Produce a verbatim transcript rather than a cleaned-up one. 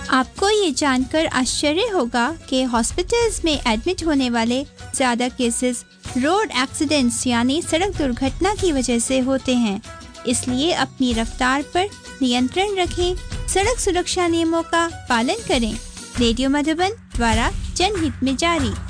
आपको ये जानकर आश्चर्य होगा कि हॉस्पिटल्स में एडमिट होने वाले ज़्यादा केसेस रोड एक्सीडेंट्स यानी सड़क दुर्घटना की वजह से होते हैं। इसलिए अपनी रफ्तार पर नियंत्रण रखें, सड़क सुरक्षा नियमों का पालन करें। रेडियो मधुबन द्वारा जनहित में जारी।